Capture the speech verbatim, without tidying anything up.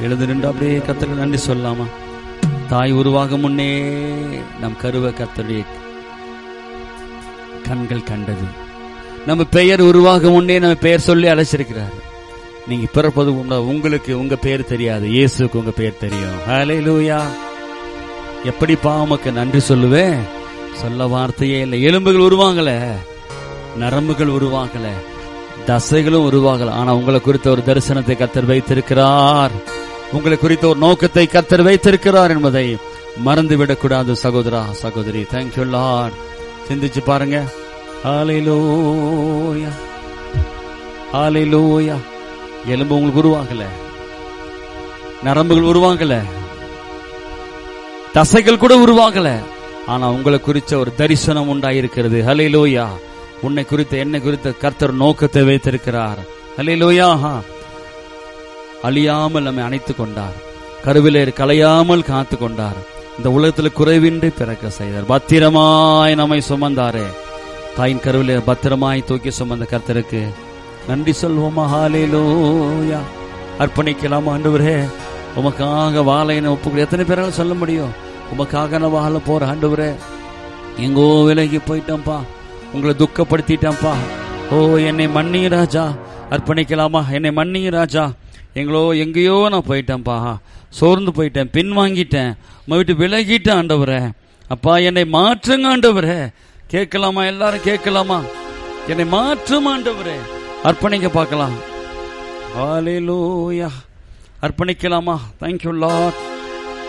எழுந்து நின்று அப்படியே கர்த்தருக்கு நன்றி சொல்லாமா? தாய் உருவாக முன்னே நம் கருவை கர்த்தருடைய கண்கள் கண்டது. நம்ம பெயர் உருவாக முன்னே நம்ம பெயர் சொல்லி அழைச்சிருக்கிறார். நீங்க பிறப்பது உங்களுக்கு உங்க பெயர் தெரியாது, இயேசுக்கு உங்க பெயர் தெரியும். ஹல்லேலூயா. எப்படிப்பா உமக்கு நன்றி சொல்லுவேன்? சொல்ல வார்த்தையே இல்லை. எலும்புகள் உருவாகல, நரம்புகள் உருவாகல, தசைகளும் உருவாகல. ஆனா உங்களை குறித்த ஒரு தரிசனத்தை கர்த்தர் வைத்திருக்கிறார், உங்களை குறித்த ஒரு நோக்கத்தை கர்த்தர் வைத்திருக்கிறார் என்பதை மறந்துவிடக் கூடாது சகோதரா சகோதரி. Thank you Lord. சிந்திச்சு பாருங்க. ஹல்லேலூயா, ஹல்லேலூயா. எலும்பு உங்களுக்கு உருவாகல, நரம்புகள் உருவாகல, தசைகள் கூட உருவாகல. ஆனா உங்களை குறித்த ஒரு தரிசனம் உண்டாயிருக்கிறது. ஹல்லேலூயா. உன்னை குறித்த என்னை குறித்த கர்த்தர் நோக்கத்தை வைத்திருக்கிறார். ஹல்லேலூயா. அழியாமல் நம்மை அணைத்துக் கொண்டார், கருவிலே கலையாமல் காத்து கொண்டார், இந்த உலகத்தில் குறைவின்றி பிறக்க செய்தார், பத்திரமாய் நம்மை சுமந்தாரே. தாயின் கருவிலே பத்திரமாய் தூக்கி சுமந்த கர்த்தருக்கு நன்றி சொல்வோமா? ஹல்லேலூயா. அர்ப்பணிக்கலாமா? ஆண்டவரே உமக்காக வாழையின ஒப்புக்கொடு. எத்தனை பேரால் சொல்ல முடியும்? உமக்காக நான் வாழ போற ஆண்டவரே, எங்கோ விலகி போயிட்டேன்ப்பா, உங்களை துக்கப்படுத்திட்டேன்ப்பா. ஓ என்னை மன்னிய ராஜா. அர்ப்பணிக்கலாமா? என்னை மன்னிய ராஜா, எங்களோ எங்கேயோ நான் போயிட்டேன்ப்பா, சோர்ந்து போயிட்டேன், பின் வாங்கிட்டேன், உங்க விட்டு விலகிட்டேன் ஆண்டவரே. அப்பா என்னை மாற்றுங்க ஆண்டவரே. கேட்கலாமா? எல்லாரும் கேட்கலாமா? என்னை மாற்றும் ஆண்டவரே. அர்ப்பணிக்க பார்க்கலாம். ஹல்லேலூயா. அர்ப்பணிக்கலாமா? Thank you Lord.